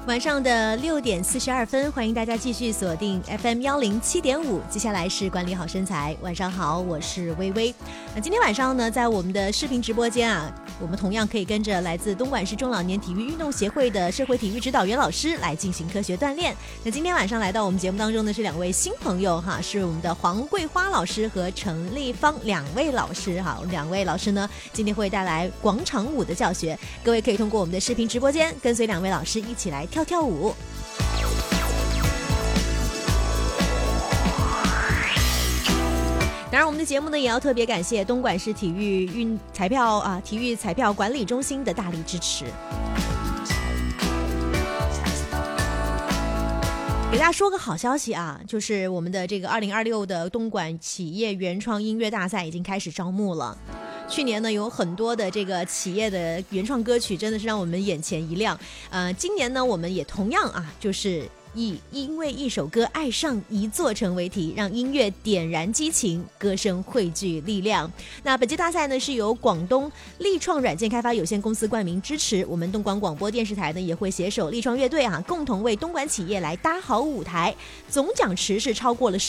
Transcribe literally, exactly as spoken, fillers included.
晚上的六点四十二分，欢迎大家继续锁定 F M 幺零七点五。接下来是管理好身材。晚上好，我是微微。那今天晚上呢，在我们的视频直播间啊，我们同样可以跟着来自东莞市中老年体育运动协会的社会体育指导员老师来进行科学锻炼。那今天晚上来到我们节目当中的是两位新朋友哈，是我们的黄桂花老师和陈立芳两位老师哈。两位老师呢，今天会带来广场舞的教学，各位可以通过我们的视频直播间跟随两位老师一起来跳跳舞。当然我们的节目呢也要特别感谢东莞市体育运彩票啊体育彩票管理中心的大力支持。给大家说个好消息啊，就是我们的这个二零二六的东莞企业原创音乐大赛已经开始招募了。去年呢，有很多的这个企业的原创歌曲，真的是让我们眼前一亮。呃，今年呢，我们也同样啊，就是以因为一首歌爱上一座城为题，让音乐点燃激情，歌声汇聚力量。那本届大赛呢，是由广东力创软件开发有限公司冠名支持，我们东莞广播电视台呢也会携手力创乐队啊，共同为东莞企业来搭好舞台。总奖池是超过了